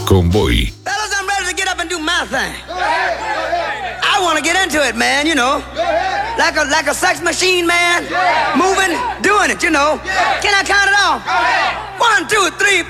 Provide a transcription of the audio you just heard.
Convoy. Fellas, I'm ready to get up and do my thing. I want to get into it, man, you know. Like a sex machine, man. Moving, doing it, you know. Can I count it off? 1, 2, 3,